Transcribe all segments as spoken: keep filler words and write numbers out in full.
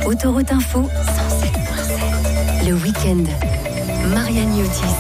Autoroute Info, cent sept virgule sept. Le week-end. Marianne Yotis.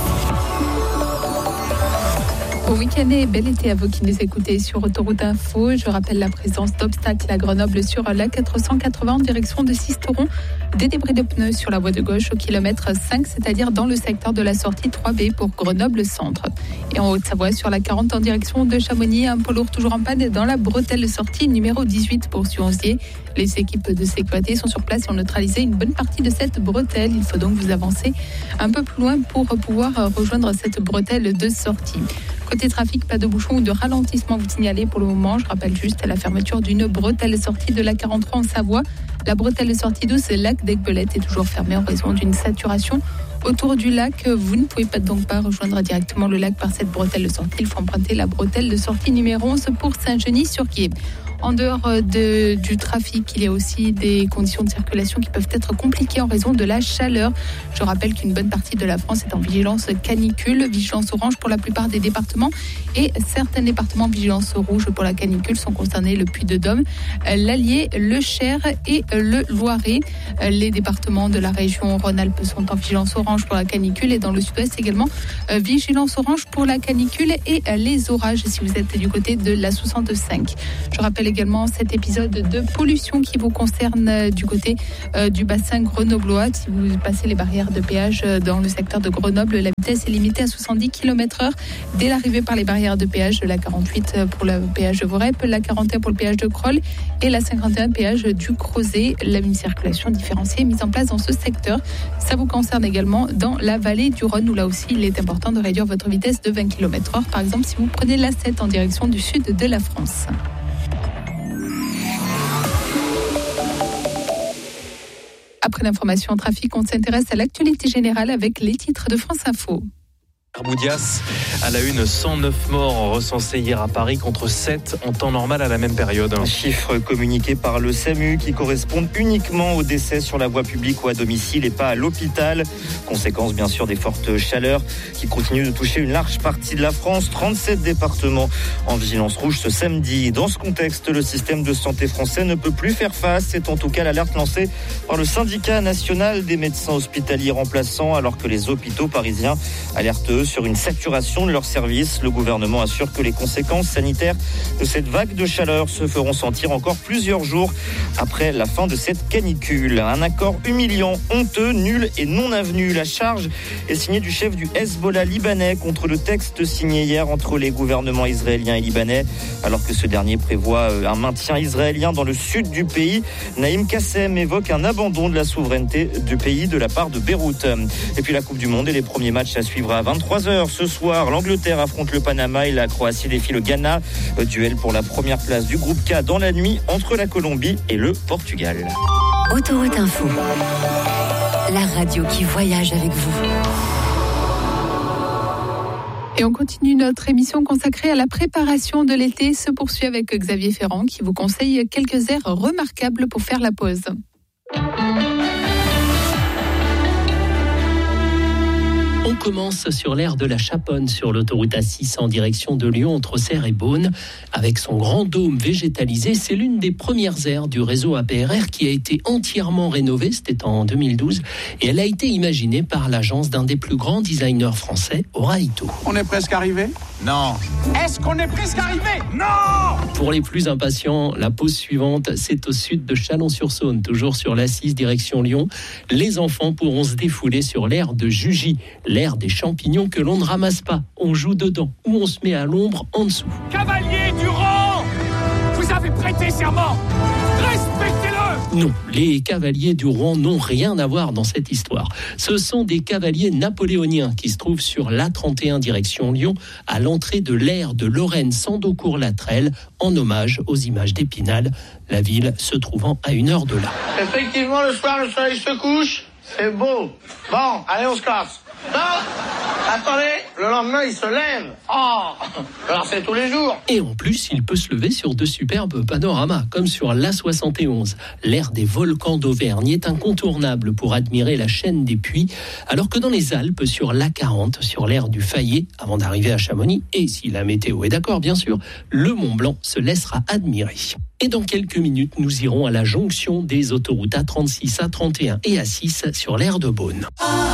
Bon week-end et bel été à vous qui nous écoutez sur Autoroute Info. Je rappelle la présence d'obstacles à Grenoble sur la quatre cent quatre-vingts en direction de Sisteron. Des débris de pneus sur la voie de gauche au kilomètre cinq, c'est-à-dire dans le secteur de la sortie trois B pour Grenoble Centre. Et en Haute-Savoie sur la quarante en direction de Chamonix, un poids lourd toujours en panne dans la bretelle sortie numéro dix-huit pour Suanzier. Les équipes de sécurité sont sur place et ont neutralisé une bonne partie de cette bretelle. Il faut donc vous avancer un peu plus loin pour pouvoir rejoindre cette bretelle de sortie. Côté trafic, pas de bouchon ou de ralentissement vous signalez pour le moment. Je rappelle juste la fermeture d'une bretelle sortie de la quarante-trois en Savoie. La bretelle sortie douce, lac d'Aiguebelette, est toujours fermée en raison d'une saturation autour du lac. Vous ne pouvez pas donc pas rejoindre directement le lac par cette bretelle de sortie. Il faut emprunter la bretelle de sortie numéro onze pour Saint-Genis-sur-Quié. En dehors de, du trafic, il y a aussi des conditions de circulation qui peuvent être compliquées en raison de la chaleur. Je rappelle qu'une bonne partie de la France est en vigilance canicule, vigilance orange pour la plupart des départements et certains départements vigilance rouge pour la canicule sont concernés le Puy-de-Dôme, l'Allier, le Cher et le Loiret. Les départements de la région Rhône-Alpes sont en vigilance orange pour la canicule et dans le sud-ouest également vigilance orange pour la canicule et les orages si vous êtes du côté de la soixante-cinq. Je rappelle également cet épisode de pollution qui vous concerne du côté euh, du bassin grenoblois. Si vous passez les barrières de péage dans le secteur de Grenoble, la vitesse est limitée à soixante-dix kilomètres heure dès l'arrivée par les barrières de péage, la quarante-huit pour le péage de Vorep, la quarante et un pour le péage de Crolles et la cinquante et un péage du Crozet. La une circulation différenciée est mise en place dans ce secteur. Ça vous concerne également dans la vallée du Rhône où là aussi il est important de réduire votre vitesse de vingt kilomètres heure. Par exemple, si vous prenez l'A sept en direction du sud de la France. Après l'information en trafic, on s'intéresse à l'actualité générale avec les titres de France Info. Armoudias à la une, cent neuf morts recensés hier à Paris contre sept en temps normal à la même période. Un chiffre communiqué par le SAMU qui correspond uniquement aux décès sur la voie publique ou à domicile et pas à l'hôpital. Conséquence bien sûr des fortes chaleurs qui continuent de toucher une large partie de la France. trente-sept départements en vigilance rouge ce samedi. Dans ce contexte, le système de santé français ne peut plus faire face. C'est en tout cas l'alerte lancée par le syndicat national des médecins hospitaliers remplaçants alors que les hôpitaux parisiens alertent eux sur une saturation de leurs services. Le gouvernement assure que les conséquences sanitaires de cette vague de chaleur se feront sentir encore plusieurs jours après la fin de cette canicule. Un accord humiliant, honteux, nul et non avenu. La charge est signée du chef du Hezbollah libanais contre le texte signé hier entre les gouvernements israéliens et libanais, alors que ce dernier prévoit un maintien israélien dans le sud du pays. Naïm Kassem évoque un abandon de la souveraineté du pays de la part de Beyrouth. Et puis la Coupe du Monde et les premiers matchs à suivre à vingt-trois heures ce soir. L'Angleterre affronte le Panama et la Croatie défie le Ghana. Duel pour la première place du groupe K dans la nuit entre la Colombie et le Portugal. Autoroute Info, la radio qui voyage avec vous. Et on continue notre émission consacrée à la préparation de l'été. Se poursuit avec Xavier Ferrand qui vous conseille quelques aires remarquables pour faire la pause. On commence sur l'aire de la Chaponne, sur l'autoroute A six en direction de Lyon, entre Serres et Beaune. Avec son grand dôme végétalisé, c'est l'une des premières aires du réseau A P R R qui a été entièrement rénovée, c'était en deux mille douze, et elle a été imaginée par l'agence d'un des plus grands designers français, Oraito. On est presque arrivé ? Non. Est-ce qu'on est presque arrivé ? Non ! Pour les plus impatients, la pause suivante, c'est au sud de Chalon-sur-Saône, toujours sur l'A six direction Lyon. Les enfants pourront se défouler sur l'aire de Jugy, l'aire des champignons que l'on ne ramasse pas. On joue dedans ou on se met à l'ombre en dessous. Cavalier du rang ! Vous avez prêté serment ! Respectez-le ! Non, les cavaliers du Rouen n'ont rien à voir dans cette histoire. Ce sont des cavaliers napoléoniens qui se trouvent sur l'A trente et un direction Lyon, à l'entrée de l'aire de Lorraine-Sandocourt-Latrelle, en hommage aux images d'Épinal, la ville se trouvant à une heure de là. Effectivement, le soir, le soleil se couche, c'est beau. Bon, allez, on se casse. Non ! Attendez, le lendemain, il se lève. Oh, alors c'est tous les jours. Et en plus, il peut se lever sur de superbes panoramas, comme sur l'A soixante et onze. L'aire des volcans d'Auvergne est incontournable pour admirer la chaîne des Puys, alors que dans les Alpes, sur l'A quarante, sur l'aire du Fayet, avant d'arriver à Chamonix, et si la météo est d'accord, bien sûr, le Mont Blanc se laissera admirer. Et dans quelques minutes, nous irons à la jonction des autoroutes A trente-six, A trente et un et A six sur l'aire de Beaune.